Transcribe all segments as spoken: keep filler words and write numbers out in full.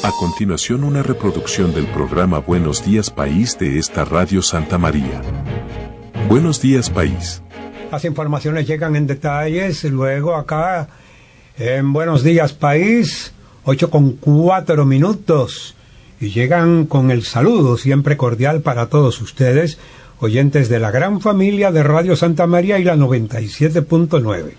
A continuación, una reproducción del programa Buenos Días País de esta Radio Santa María. Buenos Días País. Las informaciones llegan en detalles luego acá en Buenos Días País, ocho con cuatro minutos, y llegan con el saludo siempre cordial para todos ustedes, oyentes de la gran familia de Radio Santa María y la noventa y siete punto nueve.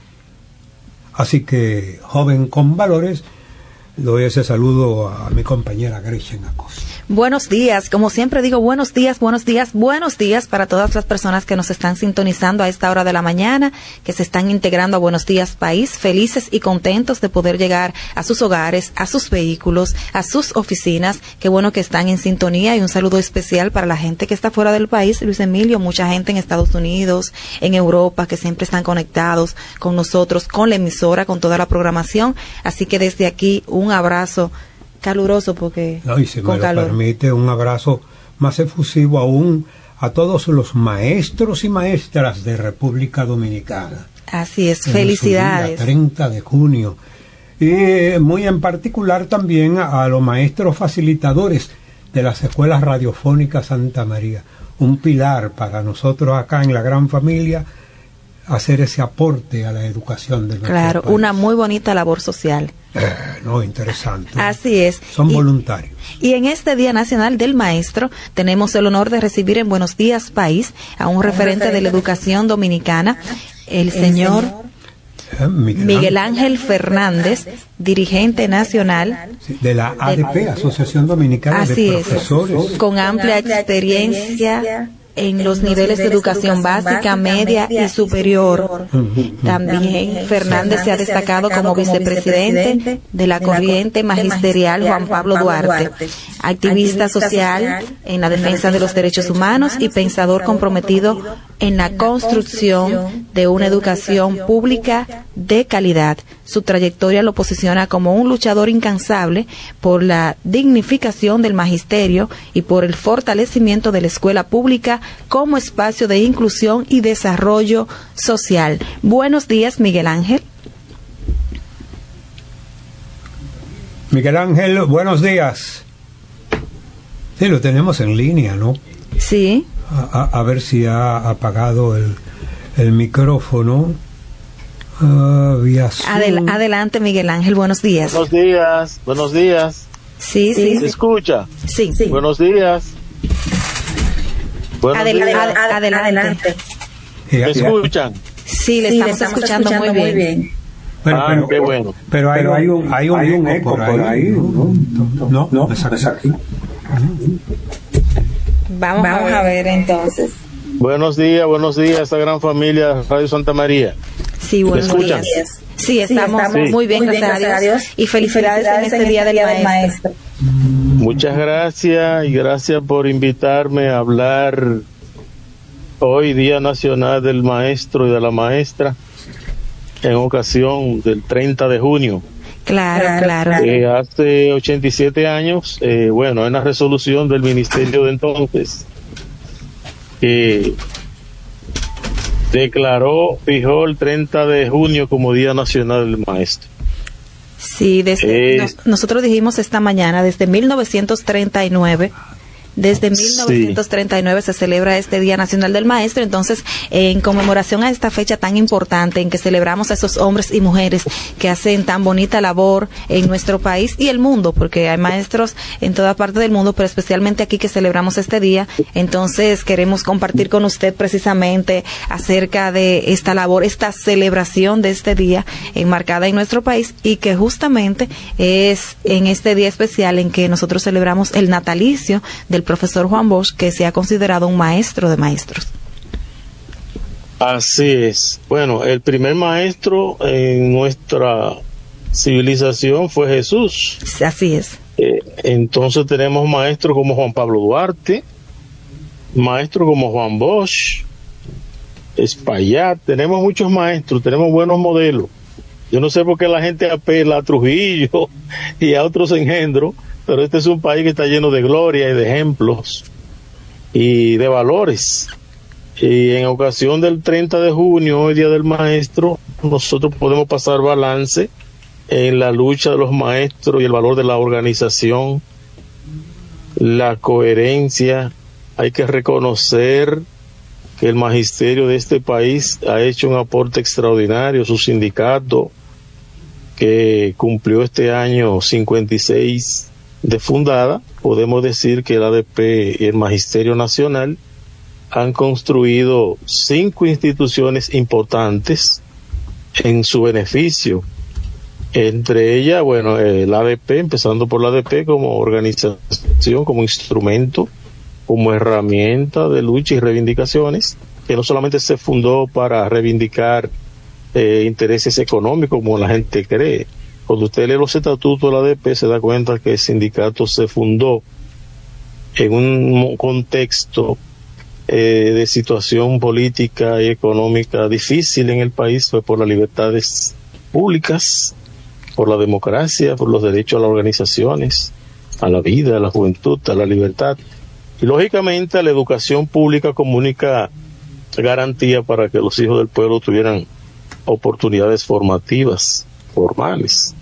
Así que, joven con valores, doy ese saludo a mi compañera Gretchen Acosta. Buenos días, como siempre digo, buenos días, buenos días, buenos días para todas las personas que nos están sintonizando a esta hora de la mañana, que se están integrando a Buenos Días País, felices y contentos de poder llegar a sus hogares, a sus vehículos, a sus oficinas. Qué bueno que están en sintonía, y un saludo especial para la gente que está fuera del país, Luis Emilio, mucha gente en Estados Unidos, en Europa, que siempre están conectados con nosotros, con la emisora, con toda la programación. Así que desde aquí un abrazo caluroso, porque no, y si con me calor. lo permite, un abrazo más efusivo aún a todos los maestros y maestras de República Dominicana. Así es, felicidades. Día, treinta de junio. Y muy en particular también a, a los maestros facilitadores de las escuelas radiofónicas Santa María. Un pilar para nosotros acá en la gran familia, hacer ese aporte a la educación de nuestro Claro, país. una muy bonita labor social. Eh, no, interesante. Así es. Son y, voluntarios. Y en este Día Nacional del Maestro tenemos el honor de recibir en Buenos Días País a un, un referente, referente de la educación dominicana, el, el señor, señor Miguel, Miguel Ángel Fernández, dirigente nacional sí, de la A D P, Asociación Dominicana de Profesores. Es, con amplia experiencia en los niveles de educación básica, media y superior. También Fernández se ha destacado como vicepresidente de la corriente magisterial Juan Pablo Duarte, activista social en la defensa de los derechos humanos y pensador comprometido en la construcción de una educación pública de calidad. Su trayectoria lo posiciona como un luchador incansable por la dignificación del magisterio y por el fortalecimiento de la escuela pública como espacio de inclusión y desarrollo social. Buenos días, Miguel Ángel. Miguel Ángel, buenos días. Sí, lo tenemos en línea, ¿no? Sí. A, a, a ver si ha apagado el, el micrófono. Uh, vía Adel, adelante, Miguel Ángel, buenos días. Buenos días, buenos días. Sí, sí. ¿Se escucha? Sí. sí. Buenos días. Buenos Adel, días. Ad, ad, adelante. ¿Me escuchan? Sí, le estamos, sí, le estamos escuchando, escuchando muy bien. Muy bien. Pero, ah, pero, qué bueno. Pero hay, pero hay un, hay un, hay un eco por ahí. Por ahí. No, no, no, no, es aquí. Vamos, Vamos a ver entonces. Buenos días, buenos días a esta gran familia Radio Santa María. Sí, buenos días. Sí, estamos, sí, estamos sí. muy bien, muy gracias, bien, gracias a Dios. Y felicidades, y felicidades en este en Día, este día del, del maestro. maestro. Muchas gracias y gracias por invitarme a hablar hoy, Día Nacional del Maestro y de la Maestra, en ocasión del treinta de junio. Claro, claro. Eh, hace ochenta y siete años, eh, bueno, en la resolución del ministerio de entonces, eh, declaró, fijó el treinta de junio como Día Nacional del Maestro. Sí, desde, eh, nos, nosotros dijimos esta mañana, desde mil novecientos treinta y nueve, desde mil novecientos treinta y nueve sí. se celebra este Día Nacional del Maestro. Entonces, en conmemoración a esta fecha tan importante en que celebramos a esos hombres y mujeres que hacen tan bonita labor en nuestro país y el mundo, porque hay maestros en toda parte del mundo, pero especialmente aquí que celebramos este día. Entonces, queremos compartir con usted precisamente acerca de esta labor, esta celebración de este día enmarcada en nuestro país, y que justamente es en este día especial en que nosotros celebramos el natalicio del profesor Juan Bosch, que se ha considerado un maestro de maestros. Así es. Bueno, el primer maestro en nuestra civilización fue Jesús. Así es. Eh, entonces tenemos maestros como Juan Pablo Duarte, maestros como Juan Bosch, Espaillat, tenemos muchos maestros, tenemos buenos modelos. Yo no sé por qué la gente apela a Trujillo y a otros engendros, pero este es un país que está lleno de gloria y de ejemplos y de valores. Y en ocasión del treinta de junio, el Día del Maestro, nosotros podemos pasar balance en la lucha de los maestros y el valor de la organización, la coherencia. Hay que reconocer que el magisterio de este país ha hecho un aporte extraordinario. Su sindicato, que cumplió este año cincuenta y seis de fundada, podemos decir que el A D P y el Magisterio Nacional han construido cinco instituciones importantes en su beneficio. Entre ellas, bueno, el A D P, empezando por la A D P como organización, como instrumento, como herramienta de lucha y reivindicaciones, que no solamente se fundó para reivindicar eh, intereses económicos como la gente cree. Cuando usted lee los estatutos de la A D P se da cuenta que el sindicato se fundó en un contexto eh, de situación política y económica difícil en el país. Fue por las libertades públicas, por la democracia, por los derechos a las organizaciones, a la vida, a la juventud, a la libertad. Y lógicamente a la educación pública como única garantía para que los hijos del pueblo tuvieran oportunidades formativas, formales.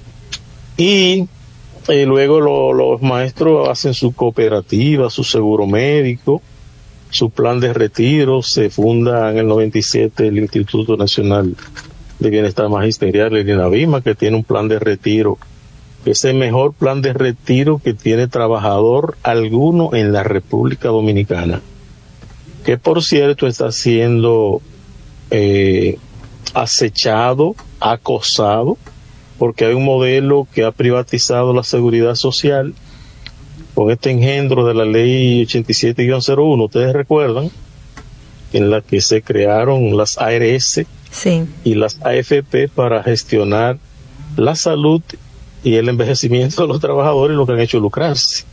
Y eh, luego lo, los maestros hacen su cooperativa, su seguro médico, su plan de retiro. Se funda en el noventa y siete el Instituto Nacional de Bienestar Magisterial, el INAVIMA, que tiene un plan de retiro. Es el mejor plan de retiro que tiene trabajador alguno en la República Dominicana, que por cierto está siendo eh, acechado, acosado, porque hay un modelo que ha privatizado la seguridad social con este engendro de la ley ochenta y siete guion cero uno. Ustedes recuerdan, en la que se crearon las A R S sí. y las A F P para gestionar la salud y el envejecimiento de los trabajadores, lo que han hecho lucrarse.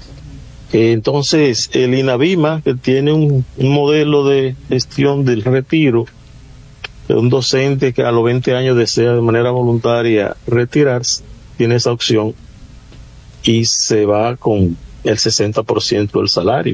Entonces, el INAVIMA, que tiene un, un modelo de gestión del retiro, de un docente que a los veinte años desea de manera voluntaria retirarse, tiene esa opción y se va con el sesenta por ciento del salario.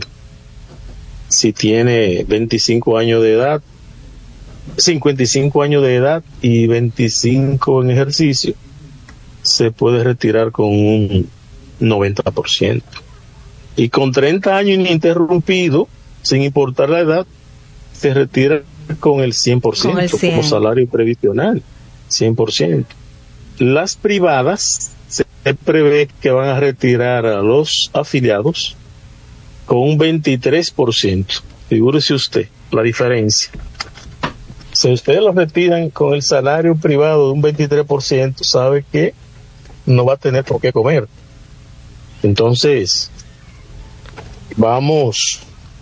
Si tiene veinticinco años de edad, cincuenta y cinco años de edad y veinticinco en ejercicio, se puede retirar con un noventa por ciento. Y con treinta años ininterrumpido, sin importar la edad, se retira con el cien por ciento, el cien. Como salario previsional, cien por ciento. Las privadas se prevé que van a retirar a los afiliados con un veintitrés por ciento. Figúrese usted la diferencia. Si ustedes lo retiran con el salario privado de un veintitrés por ciento, sabe que no va a tener por qué comer. Entonces, vamos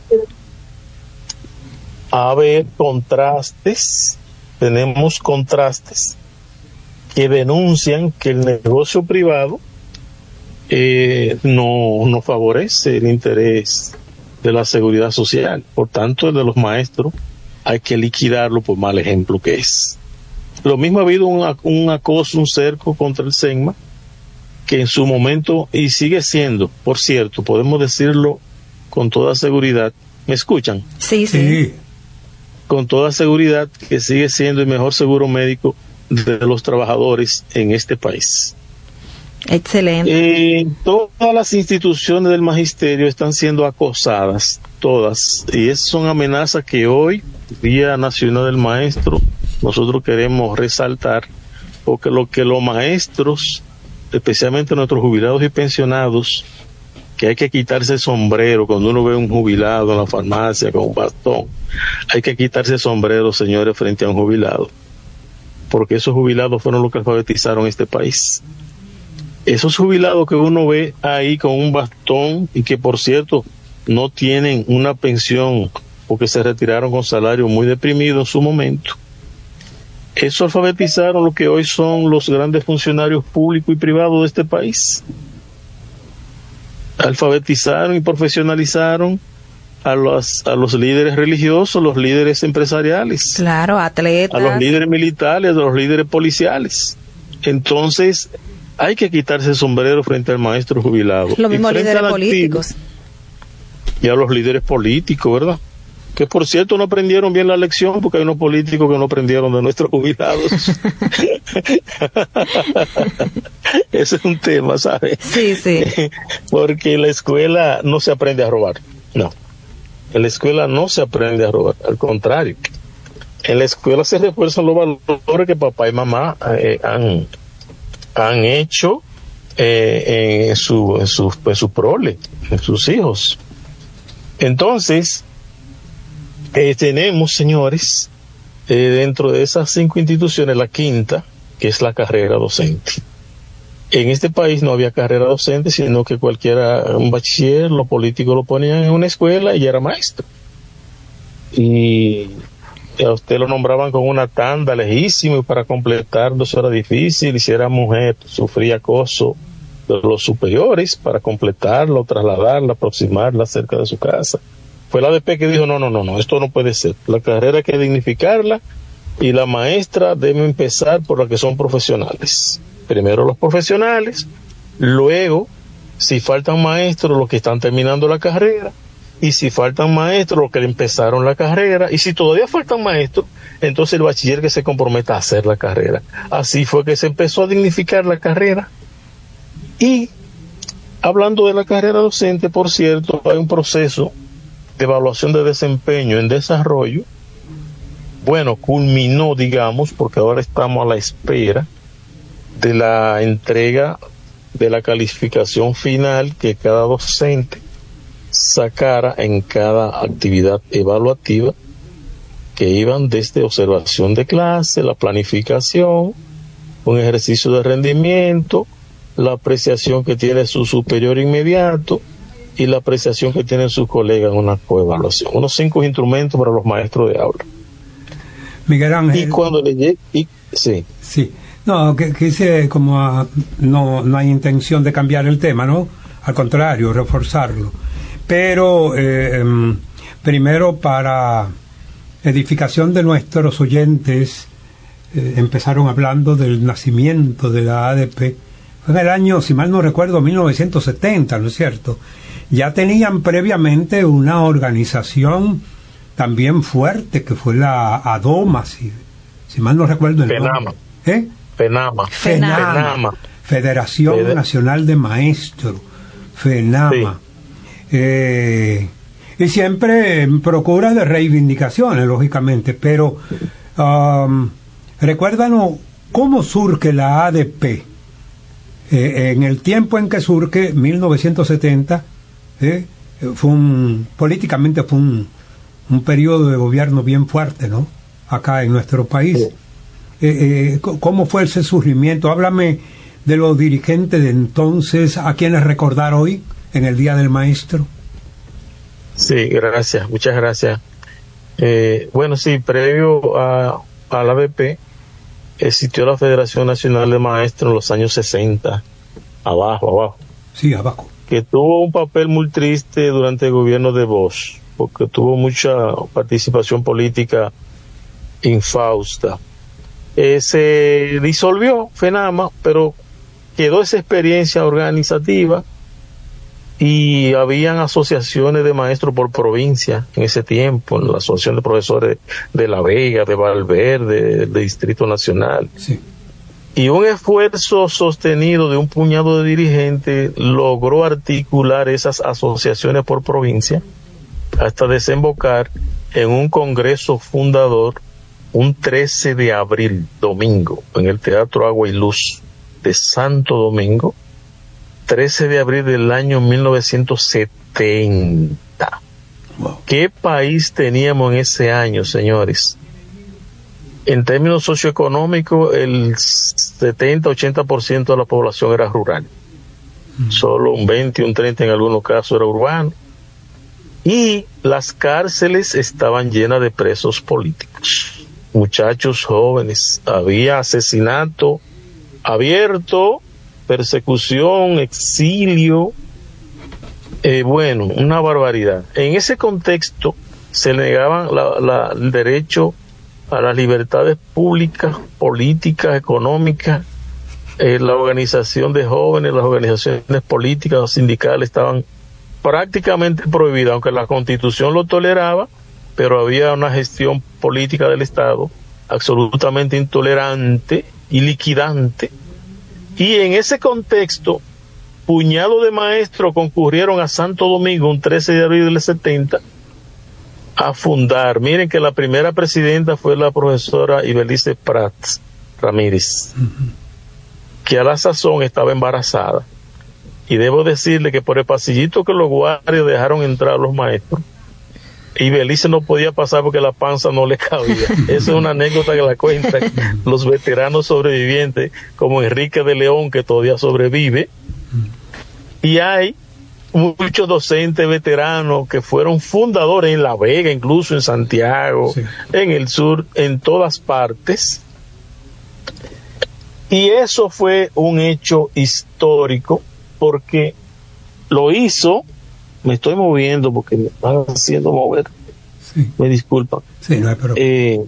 a ver contrastes. Tenemos contrastes que denuncian que el negocio privado eh, no, no favorece el interés de la seguridad social. Por tanto, el de los maestros hay que liquidarlo por mal ejemplo que es. Lo mismo ha habido un, un acoso, un cerco contra el SEGMA, que en su momento, y sigue siendo, por cierto, podemos decirlo con toda seguridad. ¿Me escuchan? Sí, sí. Sí. Con toda seguridad que sigue siendo el mejor seguro médico de los trabajadores en este país. Excelente. Eh, todas las instituciones del magisterio están siendo acosadas, todas, y esas son amenazas que hoy, Día Nacional del Maestro, nosotros queremos resaltar, porque lo que los maestros, especialmente nuestros jubilados y pensionados, que hay que quitarse el sombrero cuando uno ve un jubilado en la farmacia con un bastón, hay que quitarse el sombrero, señores, frente a un jubilado, porque esos jubilados fueron los que alfabetizaron este país. Esos jubilados que uno ve ahí con un bastón y que, por cierto, no tienen una pensión porque se retiraron con salario muy deprimido en su momento, eso alfabetizaron lo que hoy son los grandes funcionarios públicos y privados de este país. Alfabetizaron y profesionalizaron a los, a los líderes religiosos, los líderes empresariales. Claro, atletas. A los líderes militares, a los líderes policiales. Entonces, hay que quitarse el sombrero frente al maestro jubilado. Los mismos líderes políticos. Y a los líderes políticos, ¿verdad? que por cierto no aprendieron bien la lección, porque hay unos políticos que no aprendieron de nuestros jubilados. Ese es un tema, ¿sabes? Sí, sí. Porque en la escuela no se aprende a robar, no. En la escuela no se aprende a robar, al contrario. En la escuela se refuerzan los valores que papá y mamá eh, han, han hecho eh, en su, en su, en su prole, en sus hijos. Entonces, eh, tenemos, señores, eh, dentro de esas cinco instituciones, la quinta, que es la carrera docente. En este país no había carrera docente, sino que cualquiera, un bachiller, los políticos lo ponían en una escuela y era maestro. Y a usted lo nombraban con una tanda lejísima, y para completarlo eso era difícil, y si era mujer sufría acoso de los superiores para completarlo, trasladarla, aproximarla cerca de su casa. Fue la A D P que dijo, no, no, no, no, esto no puede ser. La carrera hay que dignificarla, y la maestra debe empezar por la que son profesionales. Primero los profesionales, luego, si faltan maestros, los que están terminando la carrera, y si faltan maestros, los que empezaron la carrera, y si todavía faltan maestros, entonces el bachiller que se comprometa a hacer la carrera. Así fue que se empezó a dignificar la carrera. Y, hablando de la carrera docente, por cierto, hay un proceso de evaluación de desempeño en desarrollo. Bueno, culminó, digamos, porque ahora estamos a la espera de la entrega de la calificación final que cada docente sacara en cada actividad evaluativa, que iban desde observación de clase, la planificación, un ejercicio de rendimiento, la apreciación que tiene su superior inmediato y la apreciación que tienen sus colegas en una coevaluación. Unos cinco instrumentos para los maestros de aula. Miguel Ángel. Y cuando le llegue, y, sí. Sí. No, que, que dice como a, no, no hay intención de cambiar el tema, ¿no? Al contrario, reforzarlo. Pero eh, primero, para edificación de nuestros oyentes, eh, empezaron hablando del nacimiento de la A D P. Fue en el año, si mal no recuerdo, mil novecientos setenta, ¿no es cierto? Ya tenían previamente una organización también fuerte, que fue la ADOMA, si, si mal no recuerdo el Fenama. nombre. ¿Eh? FENAMA. FENAMA. FENAMA. Federación Fede- Nacional de Maestros. FENAMA. Sí. Eh, y siempre en procura de reivindicaciones, lógicamente, pero um, recuérdanos cómo surge la A D P. Eh, en el tiempo en que surge, mil novecientos setenta, eh, fue un, políticamente fue un, un periodo de gobierno bien fuerte, ¿no? Acá en nuestro país. Sí. Eh, eh, ¿Cómo fue ese surgimiento? Háblame de los dirigentes de entonces, a quienes recordar hoy en el Día del Maestro. Sí, gracias, muchas gracias. Eh, bueno, sí, previo a, a la A D P, existió la Federación Nacional de Maestros en los años sesenta, abajo, abajo. Sí, abajo. Que tuvo un papel muy triste durante el gobierno de Bosch, porque tuvo mucha participación política infausta. Eh, se disolvió FENAMA, pero quedó esa experiencia organizativa, y habían asociaciones de maestros por provincia en ese tiempo, la Asociación de Profesores de La Vega, de Valverde, del Distrito Nacional. Sí. Y un esfuerzo sostenido de un puñado de dirigentes logró articular esas asociaciones por provincia hasta desembocar en un congreso fundador un trece de abril, domingo, en el Teatro Agua y Luz de Santo Domingo, trece de abril del año mil novecientos setenta. Wow. ¿Qué país teníamos en ese año, señores? En términos socioeconómicos, el setenta a ochenta por ciento de la población era rural. Mm. Solo un veinte, un treinta en algunos casos era urbano. Y las cárceles estaban llenas de presos políticos, muchachos jóvenes. Había asesinato abierto, persecución, exilio, eh, bueno, una barbaridad. En ese contexto se negaban la, la, el derecho a las libertades públicas, políticas, económicas. Eh, la organización de jóvenes, las organizaciones políticas o sindicales estaban prácticamente prohibidas, aunque la Constitución lo toleraba, pero había una gestión política del Estado absolutamente intolerante y liquidante, y en ese contexto puñado de maestros concurrieron a Santo Domingo un trece de abril del setenta a fundar. Miren que la primera presidenta fue la profesora Ibelice Prats Ramírez, uh-huh. que a la sazón estaba embarazada, y debo decirle que por el pasillito que los guardias dejaron entrar a los maestros, Ibelice no podía pasar porque la panza no le cabía. Esa es una anécdota que la cuentan los veteranos sobrevivientes, como Enrique de León, que todavía sobrevive, y hay muchos docentes veteranos que fueron fundadores en La Vega, incluso en Santiago, sí. en el sur, en todas partes. Y eso fue un hecho histórico, porque lo hizo, me estoy moviendo porque me están haciendo mover, sí. me disculpan. Sí, no hay problema. Eh,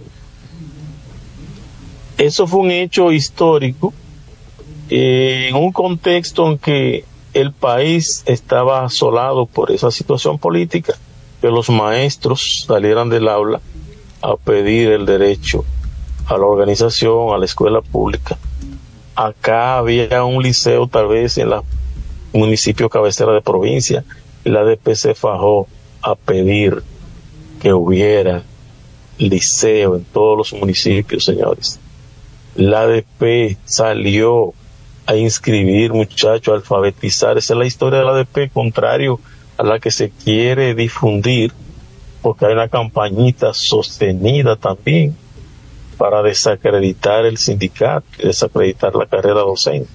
eso fue un hecho histórico eh, en un contexto en que el país estaba asolado por esa situación política, que los maestros salieran del aula a pedir el derecho a la organización, a la escuela pública. Acá había un liceo tal vez en la municipio cabecera de provincia, y la A D P se fajó a pedir que hubiera liceo en todos los municipios, señores. La A D P salió a inscribir muchachos, a alfabetizar. Esa es la historia de la A D P, contrario a la que se quiere difundir, porque hay una campañita sostenida también para desacreditar el sindicato, desacreditar la carrera docente.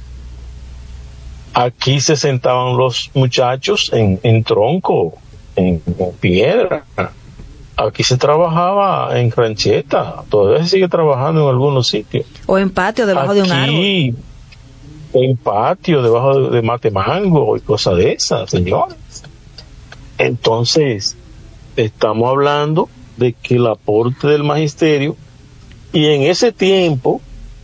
Aquí se sentaban los muchachos en, en tronco, en, en piedra. Aquí se trabajaba en rancheta, todavía se sigue trabajando en algunos sitios. O en patio, debajo Aquí, de un árbol. En patio, debajo de, de mate mango y cosas de esas, señores. Entonces, estamos hablando de que el aporte del magisterio, y en ese tiempo,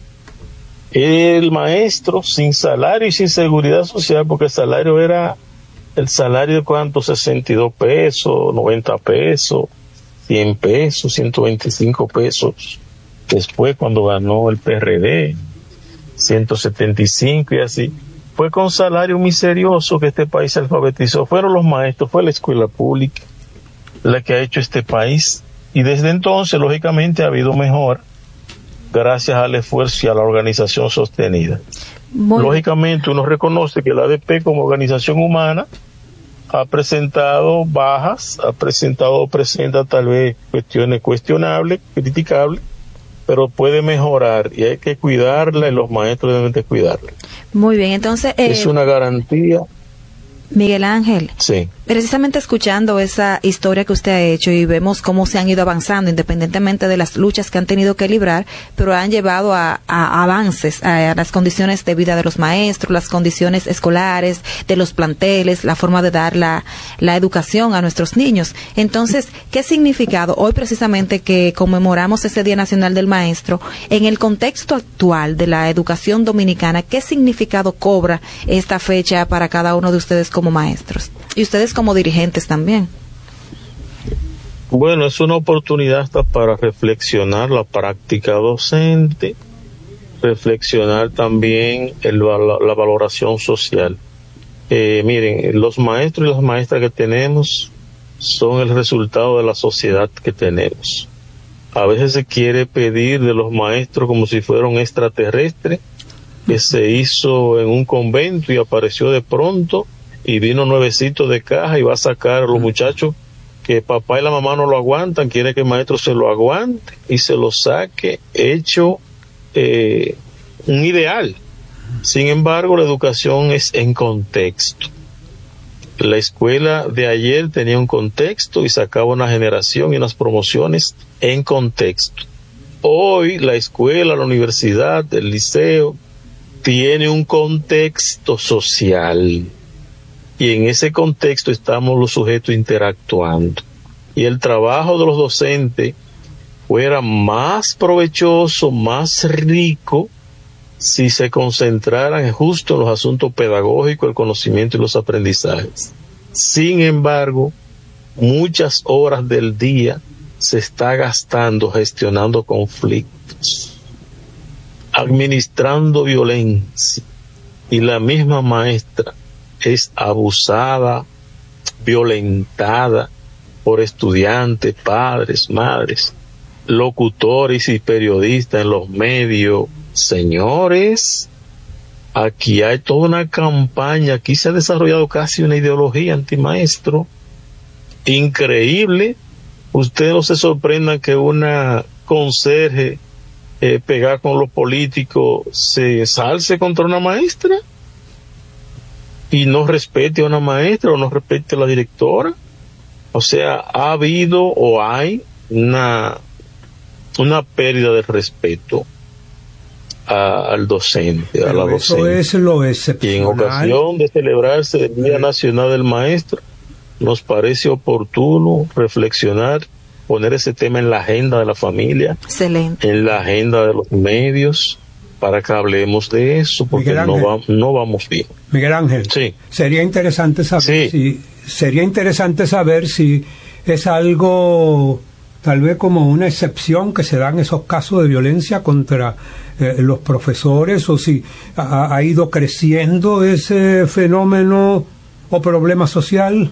el maestro sin salario y sin seguridad social, porque el salario era el salario de cuánto, sesenta y dos pesos, noventa pesos, cien pesos, ciento veinticinco pesos. Después, cuando ganó el P R D, ciento setenta y cinco y así, fue con salario miserioso que este país se alfabetizó. Fueron los maestros, fue la escuela pública la que ha hecho este país, y desde entonces, lógicamente, ha habido mejor gracias al esfuerzo y a la organización sostenida. Muy Lógicamente, uno reconoce que la A D P como organización humana ha presentado bajas, ha presentado, presenta tal vez cuestiones cuestionables, criticables, pero puede mejorar y hay que cuidarla, y los maestros deben de cuidarla. Muy bien, entonces... Eh, es una garantía. Miguel Ángel, sí. Precisamente escuchando esa historia que usted ha hecho, y vemos cómo se han ido avanzando independientemente de las luchas que han tenido que librar, pero han llevado a, a avances a, a las condiciones de vida de los maestros, las condiciones escolares, de los planteles, la forma de dar la, la educación a nuestros niños. Entonces, ¿qué significado hoy precisamente que conmemoramos ese Día Nacional del Maestro, en el contexto actual de la educación dominicana, qué significado cobra esta fecha para cada uno de ustedes como maestros? Y ustedes como dirigentes también. Bueno, es una oportunidad hasta para reflexionar la práctica docente, reflexionar también el, la valoración social. Eh, miren, los maestros y las maestras que tenemos son el resultado de la sociedad que tenemos. A veces se quiere pedir de los maestros como si fuera un extraterrestre que se hizo en un convento y apareció de pronto y vino nuevecito de caja y va a sacar a los muchachos que papá y la mamá no lo aguantan, quiere que el maestro se lo aguante y se lo saque hecho eh, un ideal. Sin embargo, la educación es en contexto. La escuela de ayer tenía un contexto y sacaba una generación y unas promociones en contexto. Hoy la escuela, la universidad, el liceo tiene un contexto social. Y en ese contexto estamos los sujetos interactuando. Y el trabajo de los docentes fuera más provechoso, más rico, si se concentraran justo en los asuntos pedagógicos, el conocimiento y los aprendizajes. Sin embargo, muchas horas del día se está gastando gestionando conflictos, administrando violencia, y la misma maestra es abusada, violentada por estudiantes, padres, madres, locutores y periodistas en los medios. Señores, aquí hay toda una campaña, aquí se ha desarrollado casi una ideología antimaestro increíble. Ustedes no se sorprendan que una conserje eh, pegada con los políticos se salce contra una maestra y no respete a una maestra o no respete a la directora. O sea, ha habido o hay una, una pérdida de respeto a, al docente, pero a la eso docente. Es lo excepcional. Y en ocasión de celebrarse el Día Nacional del Maestro, nos parece oportuno reflexionar, poner ese tema en la agenda de la familia, excelente, en la agenda de los medios, para que hablemos de eso, porque no, va, no vamos bien. Miguel Ángel, sí. sería interesante saber sí. si sería interesante saber si es algo tal vez como una excepción que se dan esos casos de violencia contra eh, los profesores, o si ha, ha ido creciendo ese fenómeno o problema social.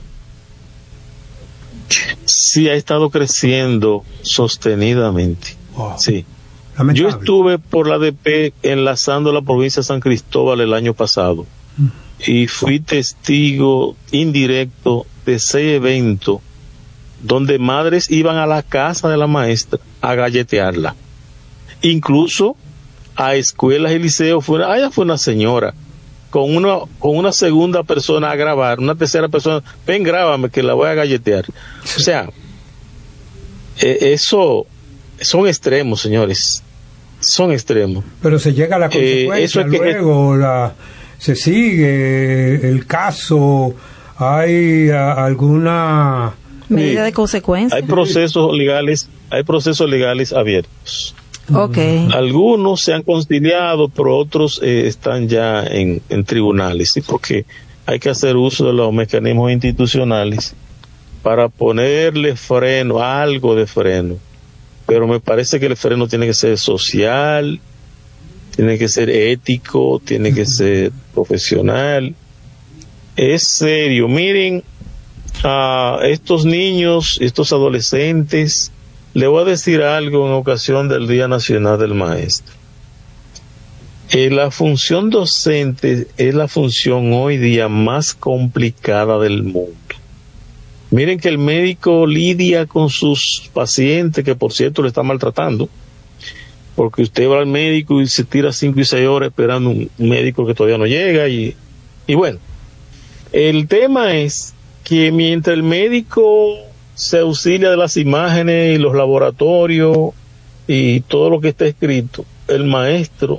Sí, ha estado creciendo sostenidamente. Oh, sí. Lamentable. Yo estuve por la A D P enlazando la provincia de San Cristóbal el año pasado mm. y fui testigo indirecto de seis eventos donde madres iban a la casa de la maestra a galletearla, incluso a escuelas y liceos. Fue, allá fue una señora con una con una segunda persona a grabar, una tercera persona, ven, grábame que la voy a galletear. O sea, eh, eso son extremos, señores, son extremos. Pero se llega a la consecuencia, eh, eso es luego que, la, se sigue el caso, hay a, alguna medida de consecuencia. Hay procesos legales, hay procesos legales abiertos. Okay. Algunos se han conciliado, pero otros eh, están ya en, en tribunales, ¿sí? Porque hay que hacer uso de los mecanismos institucionales para ponerle freno, algo de freno. Pero me parece que el freno tiene que ser social, tiene que ser ético, tiene que ser profesional. Es serio. Miren, a estos niños, estos adolescentes, le voy a decir algo en ocasión del Día Nacional del Maestro. Eh, la función docente es la función hoy día más complicada del mundo. Miren que el médico lidia con sus pacientes, que por cierto le está maltratando, porque usted va al médico y se tira cinco y seis horas esperando un médico que todavía no llega, y, y bueno, el tema es que mientras el médico se auxilia de las imágenes y los laboratorios y todo lo que está escrito, el maestro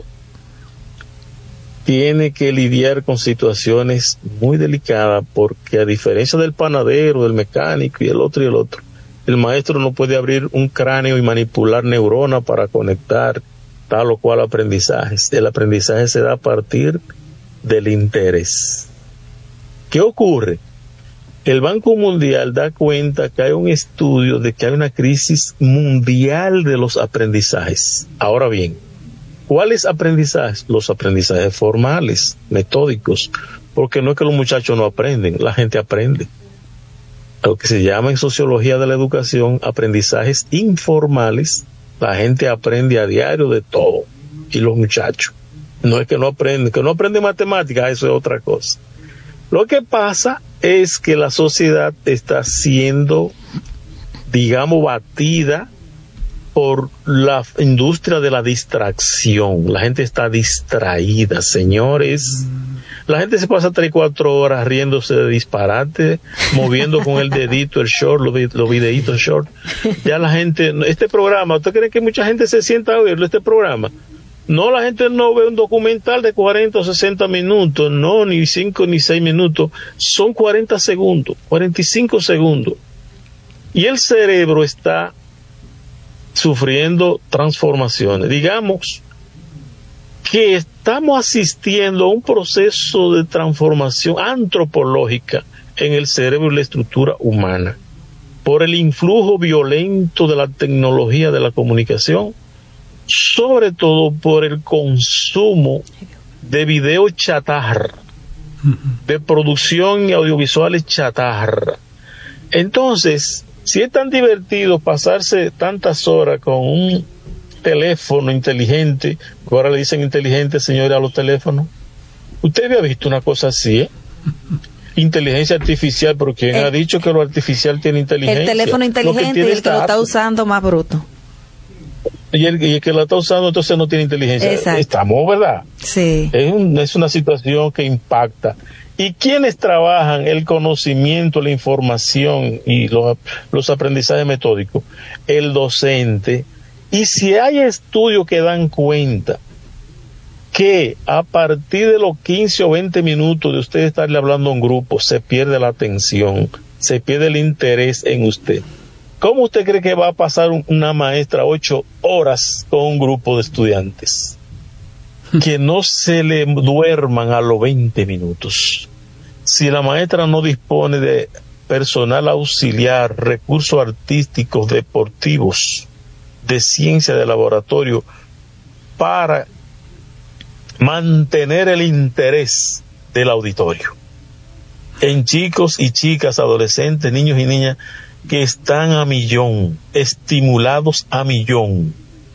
tiene que lidiar con situaciones muy delicadas, porque a diferencia del panadero, del mecánico y el otro y el otro, el maestro no puede abrir un cráneo y manipular neuronas para conectar tal o cual aprendizaje. El aprendizaje se da a partir del interés. ¿Qué ocurre? El Banco Mundial da cuenta que hay un estudio de que hay una crisis mundial de los aprendizajes. Ahora bien, ¿cuáles aprendizajes? Los aprendizajes formales, metódicos, porque no es que los muchachos no aprenden, la gente aprende. Lo que se llama en sociología de la educación aprendizajes informales, la gente aprende a diario de todo, y los muchachos. No es que no aprenden, que no aprenden matemáticas, eso es otra cosa. Lo que pasa es que la sociedad está siendo, digamos, batida por la industria de la distracción. La gente está distraída, señores. La gente se pasa tres, cuatro horas riéndose de disparate, moviendo con el dedito el short, los, los videitos short. Ya la gente, este programa, ¿usted cree que mucha gente se sienta a oírlo, este programa? No, la gente no ve un documental de cuarenta o sesenta minutos, no, ni cinco ni seis minutos, son cuarenta segundos, cuarenta y cinco segundos. Y el cerebro está sufriendo transformaciones. Digamos que estamos asistiendo a un proceso de transformación antropológica en el cerebro y la estructura humana. por el influjo violento de la tecnología de la comunicación, sobre todo por el consumo de video chatarra, de producción y audiovisuales chatarra. Entonces, si es tan divertido pasarse tantas horas con un teléfono inteligente, que ahora le dicen inteligente, señores, a los teléfonos, usted había visto una cosa así, ¿eh? Inteligencia artificial, pero ¿quién el, ha dicho que lo artificial tiene inteligencia? El teléfono inteligente y el que lo está usando más bruto. Y el, y el que lo está usando entonces no tiene inteligencia. Exacto. Estamos, ¿verdad? Sí. Es, un, es una situación que impacta. ¿Y quiénes trabajan el conocimiento, la información y los, los aprendizajes metódicos? El docente. Y si hay estudios que dan cuenta que a partir de los quince o veinte minutos de usted estarle hablando a un grupo, se pierde la atención, se pierde el interés en usted. ¿Cómo usted cree que va a pasar una maestra ocho horas con un grupo de estudiantes? Que no se le duerman a los veinte minutos. Si la maestra no dispone de personal auxiliar, recursos artísticos, deportivos, de ciencia de laboratorio, para mantener el interés del auditorio en chicos y chicas, adolescentes, niños y niñas que están a millón, estimulados a millón,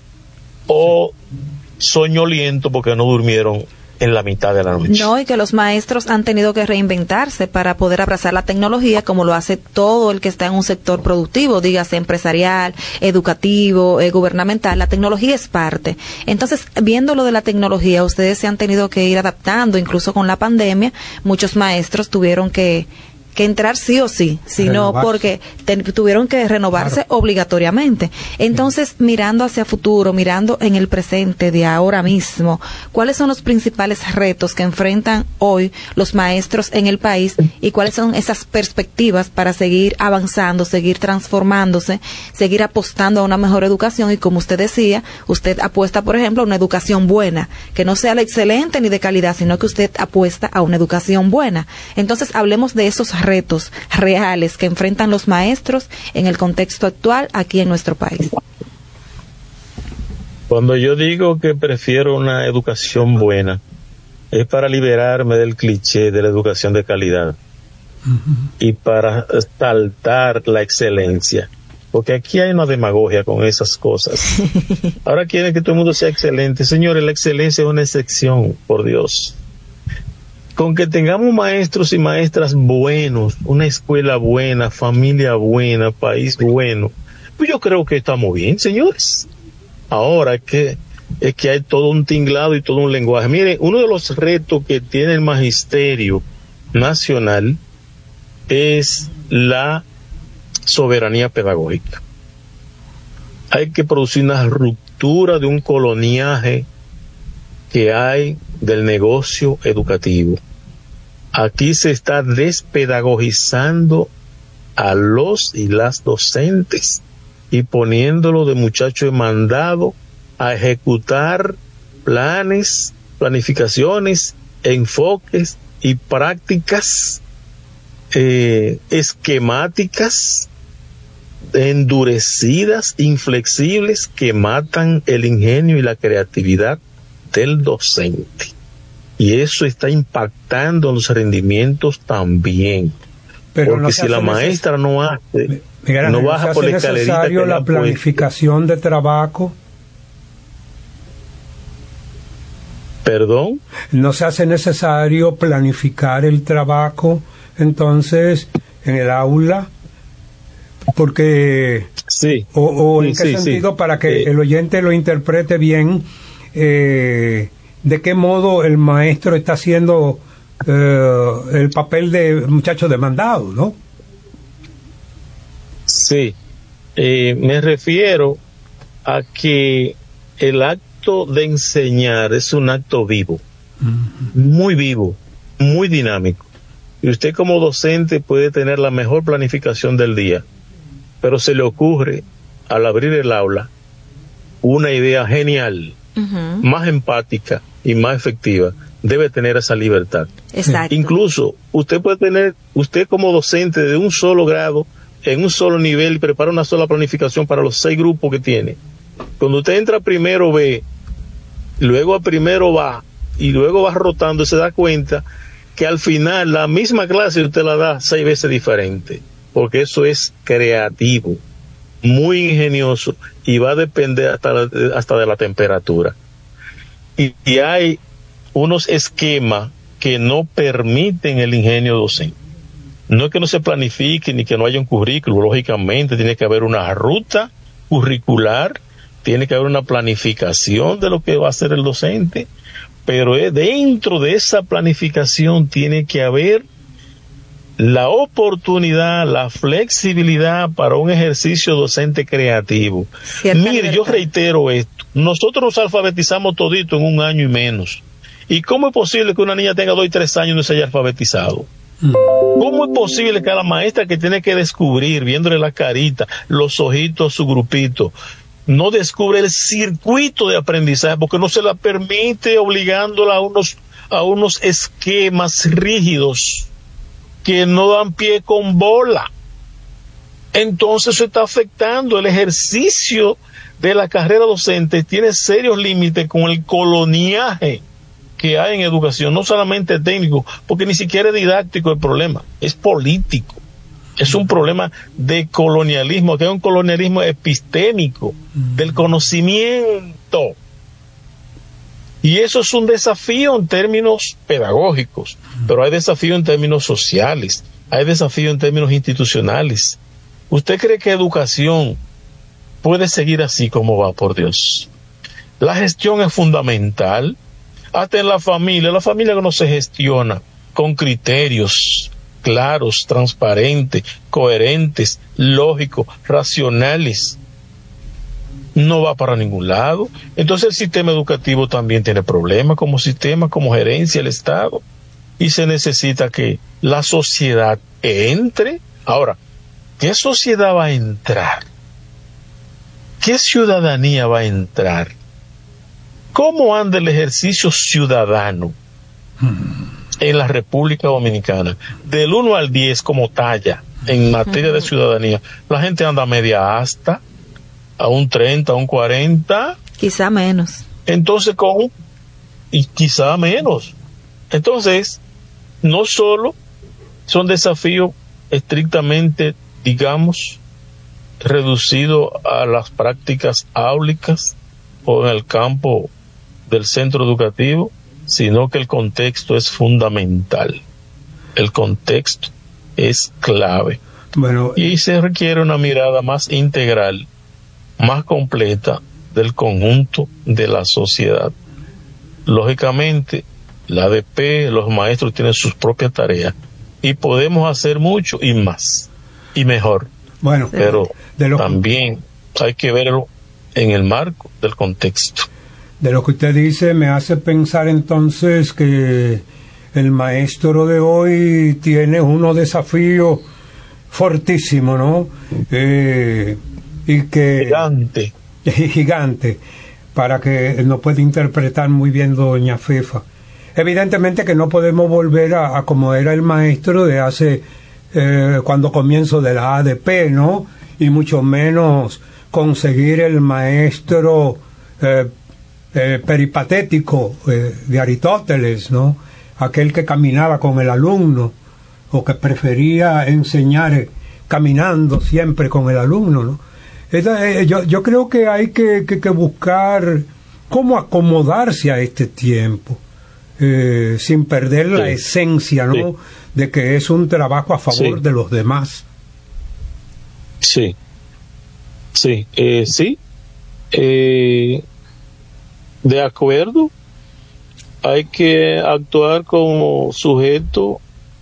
o soñolientos porque no durmieron en la mitad de la noche. No, y que los maestros han tenido que reinventarse para poder abrazar la tecnología como lo hace todo el que está en un sector productivo, dígase empresarial, educativo, eh, gubernamental. La tecnología es parte. Entonces, viendo lo de la tecnología, ustedes se han tenido que ir adaptando, incluso con la pandemia, muchos maestros tuvieron que que entrar sí o sí, sino porque ten, tuvieron que renovarse claro. obligatoriamente. Entonces, mirando hacia futuro, mirando en el presente de ahora mismo, ¿cuáles son los principales retos que enfrentan hoy los maestros en el país y cuáles son esas perspectivas para seguir avanzando, seguir transformándose, seguir apostando a una mejor educación? Y como usted decía, usted apuesta, por ejemplo, a una educación buena, que no sea la excelente ni de calidad, sino que usted apuesta a una educación buena. Entonces, hablemos de esos retos reales que enfrentan los maestros en el contexto actual aquí en nuestro país. Cuando yo digo que prefiero una educación buena, es para liberarme del cliché de la educación de calidad uh-huh. y para saltar la excelencia, porque aquí hay una demagogia con esas cosas. Ahora quieren que todo el mundo sea excelente. Señores, la excelencia es una excepción, por Dios. Con que tengamos maestros y maestras buenos, una escuela buena, familia buena, país bueno, pues yo creo que estamos bien, señores. Ahora es que, es que hay todo un tinglado y todo un lenguaje. Miren, uno de los retos que tiene el magisterio nacional es la soberanía pedagógica. Hay que producir una ruptura de un coloniaje que hay del negocio educativo. Aquí se está despedagogizando a los y las docentes y poniéndolo de muchacho demandado a ejecutar planes, planificaciones, enfoques y prácticas eh, esquemáticas, endurecidas, inflexibles, que matan el ingenio y la creatividad del docente. Y eso está impactando en los rendimientos también. Pero porque no si la maestra neces- no hace, Mira, no baja ¿no por la escalerita que la, la planificación de trabajo? ¿Perdón? ¿No se hace necesario planificar el trabajo entonces en el aula? Porque sí. o, o sí, en qué sí, sentido sí. para que eh. el oyente lo interprete bien. Eh, ¿De qué modo el maestro está haciendo eh, el papel de muchacho demandado, no? Sí, eh, me refiero a que el acto de enseñar es un acto vivo, uh-huh. muy vivo, muy dinámico. Y usted como docente puede tener la mejor planificación del día, pero se le ocurre al abrir el aula una idea genial, uh-huh. más empática y más efectiva. Debe tener esa libertad. Exacto. Incluso usted puede tener, usted como docente de un solo grado en un solo nivel y prepara una sola planificación para los seis grupos que tiene. Cuando usted entra a primero B, luego a primero va, y luego va rotando, y se da cuenta que al final la misma clase usted la da seis veces diferente, porque eso es creativo, muy ingenioso, y va a depender hasta, la, hasta de la temperatura. Y, y hay unos esquemas que no permiten el ingenio docente. No es que no se planifique ni que no haya un currículo, lógicamente tiene que haber una ruta curricular, tiene que haber una planificación de lo que va a hacer el docente, pero dentro de esa planificación tiene que haber la oportunidad, la flexibilidad para un ejercicio docente creativo. Mire, yo reitero esto, nosotros nos alfabetizamos todito en un año y menos. ¿Y cómo es posible que una niña tenga dos y tres años y no se haya alfabetizado? ¿Cómo es posible que a la maestra que tiene que descubrir, viéndole la carita, los ojitos, su grupito, no descubre el circuito de aprendizaje porque no se la permite, obligándola a unos, a unos esquemas rígidos que no dan pie con bola? Entonces eso está afectando el ejercicio de la carrera docente, tiene serios límites con el coloniaje que hay en educación, no solamente técnico, porque ni siquiera es didáctico el problema, es político. Es un problema de colonialismo, que es un colonialismo epistémico, del conocimiento. Y eso es un desafío en términos pedagógicos, pero hay desafío en términos sociales, hay desafío en términos institucionales. ¿Usted cree que educación puede seguir así como va, por Dios? La gestión es fundamental, hasta en la familia, la familia que no se gestiona con criterios claros, transparentes, coherentes, lógicos, racionales, no va para ningún lado. Entonces el sistema educativo también tiene problemas como sistema, como gerencia, el Estado, y se necesita que la sociedad entre. Ahora, ¿qué sociedad va a entrar? ¿Qué ciudadanía va a entrar? ¿Cómo anda el ejercicio ciudadano en la República Dominicana? Del uno al diez como talla en materia de ciudadanía. La gente anda media hasta, a un treinta, a un cuarenta. Quizá menos. Entonces, con y quizá menos. Entonces, no solo son desafíos estrictamente, digamos, reducidos a las prácticas áulicas o en el campo del centro educativo, sino que el contexto es fundamental. El contexto es clave. Bueno, y se requiere una mirada más integral, más completa del conjunto de la sociedad. Lógicamente, la A D P, los maestros tienen sus propias tareas y podemos hacer mucho y más y mejor. Bueno, pero de lo también que... hay que verlo en el marco del contexto. De lo que usted dice me hace pensar entonces que el maestro de hoy tiene unos desafíos fortísimos, ¿no? Eh, y que gigante, gigante, para que nos pueda interpretar muy bien doña Fefa. Evidentemente que no podemos volver a, a como era el maestro de hace eh, cuando comienzo de la A D P, ¿no? Y mucho menos conseguir el maestro eh, Eh, peripatético eh, de Aristóteles, ¿no? Aquel que caminaba con el alumno o que prefería enseñar eh, caminando siempre con el alumno, ¿no? Esta, eh, yo, yo creo que hay que, que, que buscar cómo acomodarse a este tiempo eh, sin perder sí. la esencia, ¿no? Sí. De que es un trabajo a favor sí. de los demás. Sí, sí, eh, sí. Eh... De acuerdo, hay que actuar como sujeto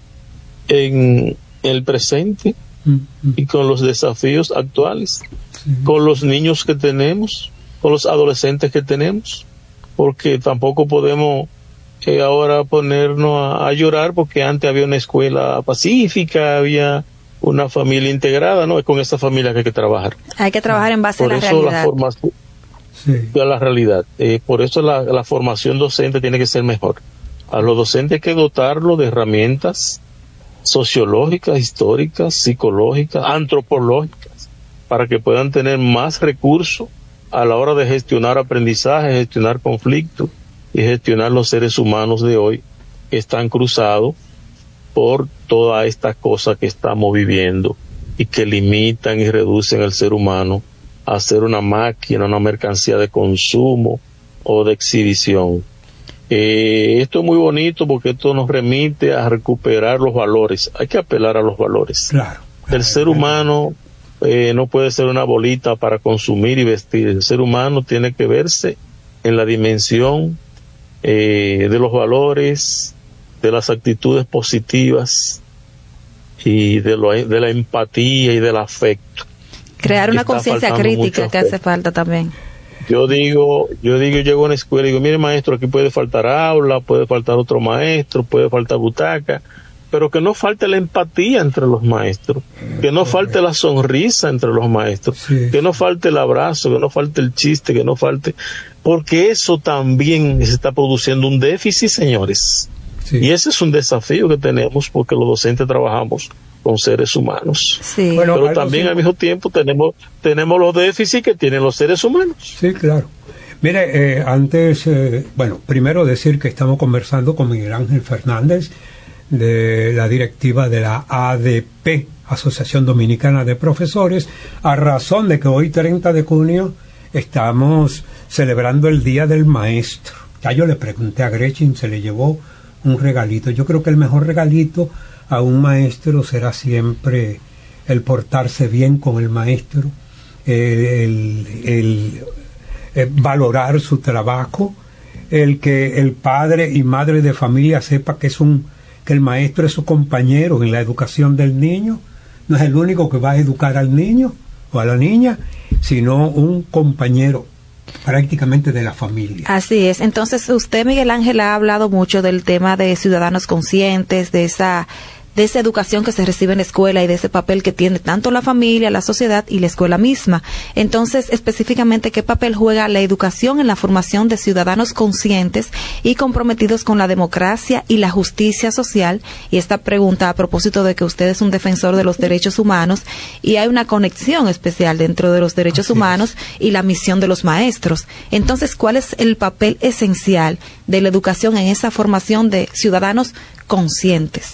en el presente mm-hmm. y con los desafíos actuales, sí. con los niños que tenemos, con los adolescentes que tenemos, porque tampoco podemos eh, ahora ponernos a, a llorar porque antes había una escuela pacífica, había una familia integrada, ¿no? Es con esa familia que hay que trabajar. Hay que trabajar en base Por a la eso realidad. La formación, Sí. a la realidad. Eh, por eso la, la formación docente tiene que ser mejor. A los docentes hay que dotarlos de herramientas sociológicas, históricas, psicológicas, antropológicas, para que puedan tener más recursos a la hora de gestionar aprendizaje, gestionar conflictos y gestionar los seres humanos de hoy que están cruzados por todas estas cosas que estamos viviendo y que limitan y reducen al ser humano a ser una máquina, una mercancía de consumo o de exhibición. Eh, esto es muy bonito porque esto nos remite a recuperar los valores. Hay que apelar a los valores. Claro, claro, el ser humano eh, no puede ser una bolita para consumir y vestir. El ser humano tiene que verse en la dimensión eh, de los valores, de las actitudes positivas y de, lo, de la empatía y del afecto. Crear una conciencia crítica que hace falta también. Yo digo, yo digo, yo llego a una escuela y digo, mire maestro, aquí puede faltar aula, puede faltar otro maestro, puede faltar butaca, pero que no falte la empatía entre los maestros, que no falte la sonrisa entre los maestros, sí. que no falte el abrazo, que no falte el chiste, que no falte, porque eso también se está produciendo un déficit, señores. Sí. Y ese es un desafío que tenemos porque los docentes trabajamos con seres humanos. Sí. Bueno, pero también sí. al mismo tiempo tenemos tenemos los déficits que tienen los seres humanos. Sí, claro. Mire, eh, antes, eh, bueno, primero decir que estamos conversando con Miguel Ángel Fernández de la directiva de la A D P, Asociación Dominicana de Profesores, a razón de que hoy, treinta de junio, estamos celebrando el Día del Maestro. Ya yo le pregunté a Gretchen, se le llevó un regalito. Yo creo que el mejor regalito a un maestro será siempre el portarse bien con el maestro, eh, el, el, el valorar su trabajo, el que el padre y madre de familia sepa que es un que el maestro es su compañero en la educación del niño, no es el único que va a educar al niño o a la niña, sino un compañero prácticamente de la familia. Así es. Entonces, usted, Miguel Ángel, ha hablado mucho del tema de ciudadanos conscientes, de esa de esa educación que se recibe en la escuela y de ese papel que tiene tanto la familia, la sociedad y la escuela misma. Entonces, específicamente, ¿qué papel juega la educación en la formación de ciudadanos conscientes y comprometidos con la democracia y la justicia social? Y esta pregunta a propósito de que usted es un defensor de los derechos humanos y hay una conexión especial dentro de los derechos Así humanos es. Y la misión de los maestros. Entonces, ¿cuál es el papel esencial de la educación en esa formación de ciudadanos conscientes?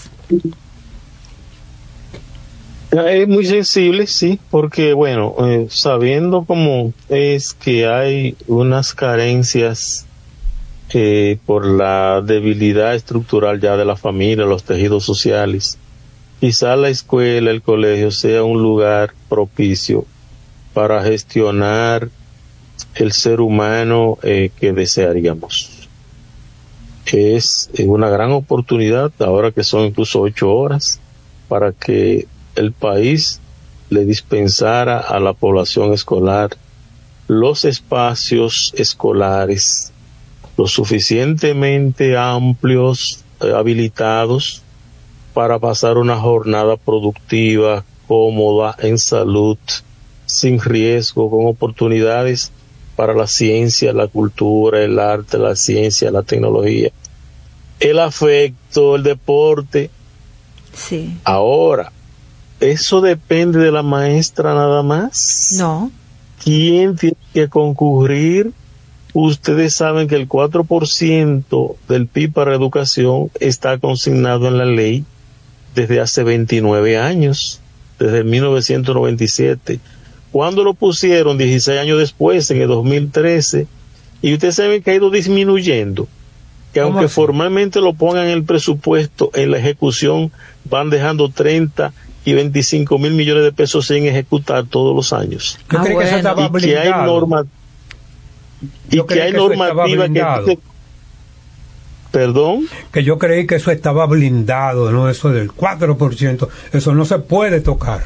Es muy sensible, sí, porque, bueno, eh, sabiendo cómo es que hay unas carencias eh, por la debilidad estructural ya de la familia, los tejidos sociales, quizá la escuela, el colegio sea un lugar propicio para gestionar el ser humano eh, que desearíamos. Es una gran oportunidad, ahora que son incluso ocho horas, para que el país le dispensara a la población escolar los espacios escolares lo suficientemente amplios, eh, habilitados para pasar una jornada productiva, cómoda, en salud, sin riesgo, con oportunidades para la ciencia, la cultura, el arte, la ciencia, la tecnología, el afecto, el deporte. Sí. Ahora, ¿eso depende de la maestra nada más? No. ¿Quién tiene que concurrir? Ustedes saben que el cuatro por ciento del P I B para educación está consignado en la ley desde hace veintinueve años, desde mil novecientos noventa y siete. ¿Cuándo lo pusieron? dieciséis años después, en el dos mil trece. Y ustedes saben que ha ido disminuyendo. Que aunque formalmente lo pongan en el presupuesto, en la ejecución van dejando treinta y veinticinco mil millones de pesos sin ejecutar todos los años. Yo creo que eso estaba blindado. Y que hay, norma, y que hay normativa que... ¿Perdón? Que yo creí que eso estaba blindado, no eso del cuatro por ciento. Eso no se puede tocar.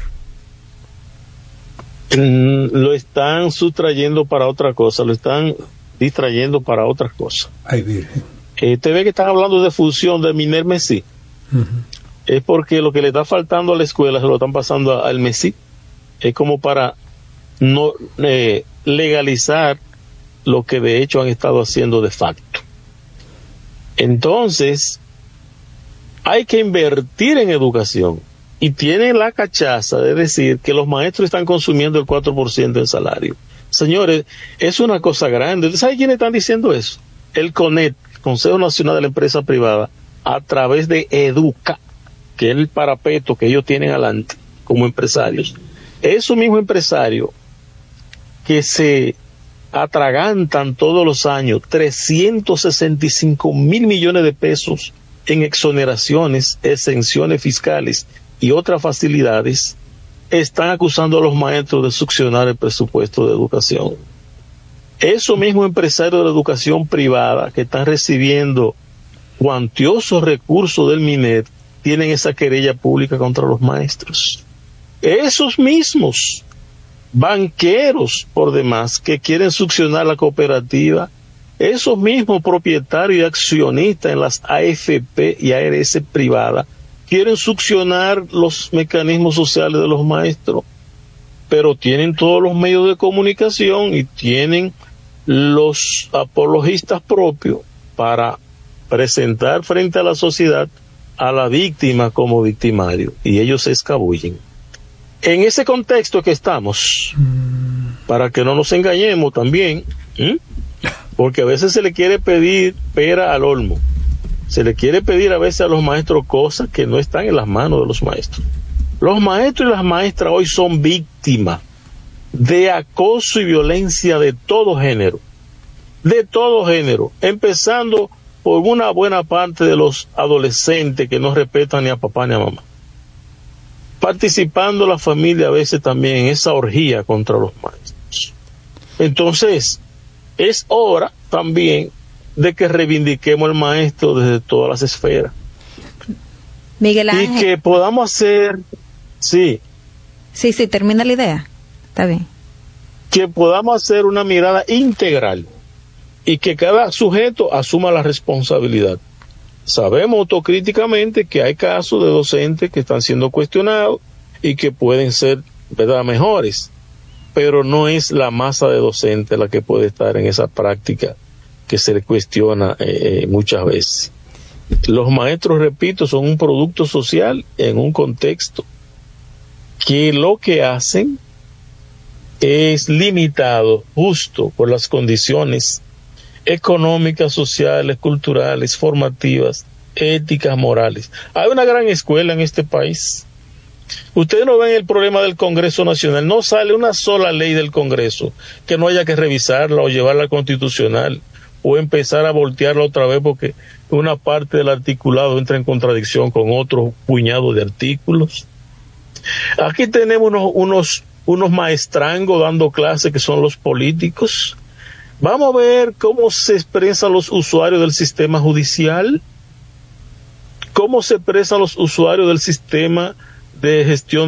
Mm, lo están sustrayendo para otra cosa, lo están distrayendo para otras cosas. Ay, virgen. Eh, te ve que están hablando de fusión de Miner Messi. Uh-huh. Es porque lo que le está faltando a la escuela se lo están pasando al Messi. Es como para no eh, legalizar lo que de hecho han estado haciendo de facto. Entonces, hay que invertir en educación. Y tienen la cachaza de decir que los maestros están consumiendo el cuatro por ciento del salario. Señores, es una cosa grande. ¿Saben quiénes están diciendo eso? El CONET, Consejo Nacional de la Empresa Privada, a través de Educa, que es el parapeto que ellos tienen adelante como empresarios. Esos mismos empresarios que se atragantan todos los años trescientos sesenta y cinco mil millones de pesos en exoneraciones, exenciones fiscales y otras facilidades, están acusando a los maestros de succionar el presupuesto de educación. Esos mismos empresarios de la educación privada que están recibiendo cuantiosos recursos del MINED tienen esa querella pública contra los maestros. Esos mismos banqueros, por demás, que quieren succionar la cooperativa, esos mismos propietarios y accionistas en las A F P y A R S privadas, quieren succionar los mecanismos sociales de los maestros, pero tienen todos los medios de comunicación y tienen los apologistas propios para presentar frente a la sociedad a la víctima como victimario, y ellos se escabullen. En ese contexto que estamos, para que no nos engañemos también, ¿eh? porque a veces se le quiere pedir pera al olmo, se le quiere pedir a veces a los maestros cosas que no están en las manos de los maestros. Los maestros y las maestras hoy son víctimas de acoso y violencia de todo género, de todo género, empezando por una buena parte de los adolescentes que no respetan ni a papá ni a mamá, participando la familia a veces también en esa orgía contra los maestros. Entonces, es hora también de que reivindiquemos al maestro desde todas las esferas. Miguel Ángel. Y que podamos hacer, sí. Sí, sí, termina la idea. Está bien. Que podamos hacer una mirada integral y que cada sujeto asuma la responsabilidad. Sabemos autocríticamente que hay casos de docentes que están siendo cuestionados y que pueden ser, ¿verdad?, mejores, pero no es la masa de docentes la que puede estar en esa práctica que se le cuestiona eh, muchas veces. Los maestros, repito, son un producto social en un contexto que lo que hacen es limitado justo por las condiciones económicas, sociales, culturales, formativas, éticas, morales. Hay una gran escuela en este país. Ustedes no ven el problema del Congreso Nacional. No sale una sola ley del Congreso que no haya que revisarla o llevarla al Constitucional o empezar a voltearla otra vez porque una parte del articulado entra en contradicción con otro puñado de artículos. Aquí tenemos unos, unos, unos maestrangos dando clases que son los políticos. Vamos a ver cómo se expresan los usuarios del sistema judicial, cómo se expresan los usuarios del sistema de gestión